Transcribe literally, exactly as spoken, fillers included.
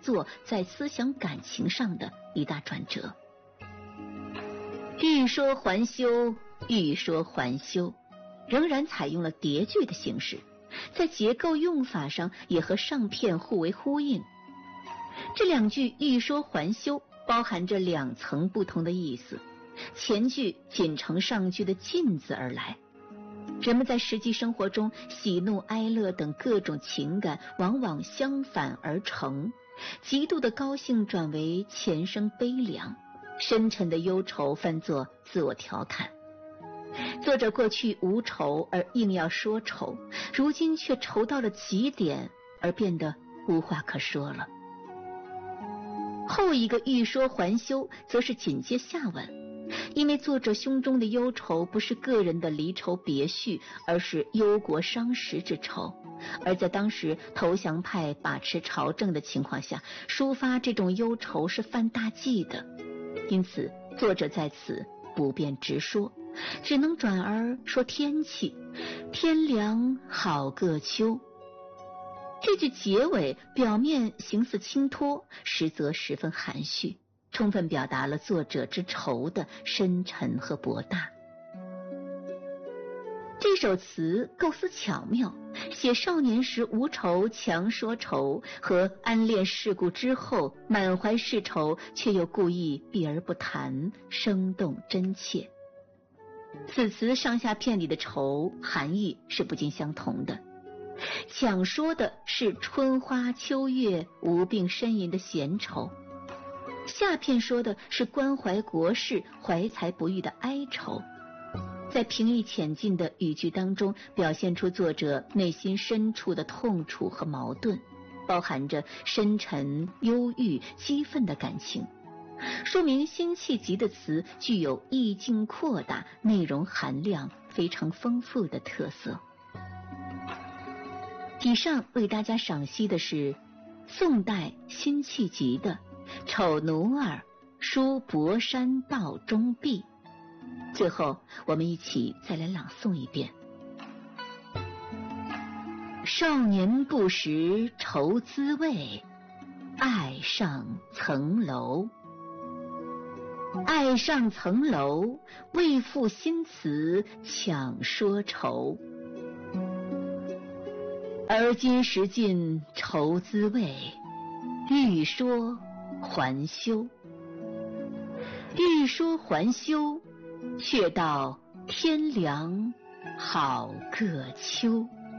作在思想感情上的一大转折。欲说还休，欲说还休，仍然采用了叠句的形式，在结构用法上也和上片互为呼应。这两句欲说还休包含着两层不同的意思，前句仅承上句的进字而来。人们在实际生活中喜怒哀乐等各种情感往往相反而成，极度的高兴转为前生悲凉，深沉的忧愁翻作自我调侃。作者过去无愁而硬要说愁，如今却愁到了极点而变得无话可说了。后一个欲说还休则是紧接下文，因为作者胸中的忧愁不是个人的离愁别绪，而是忧国伤时之愁，而在当时投降派把持朝政的情况下，抒发这种忧愁是犯大忌的，因此作者在此不便直说，只能转而说天气，天凉好个秋。这句结尾表面形似轻托，实则十分含蓄，充分表达了作者之愁的深沉和博大。这首词构思巧妙，写少年时无愁强说愁，和安恋世故之后满怀世愁却又故意避而不谈，生动真切。此词上下片里的愁含义是不尽相同的，讲说的是春花秋月无病呻吟的闲愁，下片说的是关怀国事怀才不遇的哀愁。在平易浅近的语句当中，表现出作者内心深处的痛楚和矛盾，包含着深沉、忧郁、激愤的感情，说明辛弃疾的词具有意境扩大、内容含量非常丰富的特色。以上为大家赏析的是宋代辛弃疾的《丑奴儿·书博山道中壁》。最后我们一起再来朗诵一遍。少年不识愁滋味，爱上层楼。爱上层楼，为赋新词强说愁。而今识尽愁滋味，欲说还休。欲说还休，却道天凉好个秋。